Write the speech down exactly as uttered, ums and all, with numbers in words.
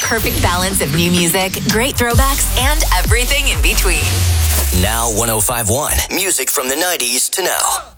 perfect balance of new music, great throwbacks, and everything in between. Now one oh five point one. Music from the nineties to now.